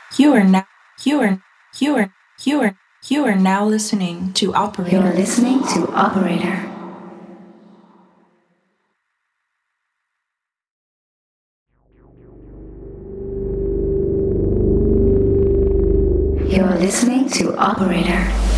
You are now you are you are you are you are now listening to Operator. You're listening to Operator. You're listening to Operator.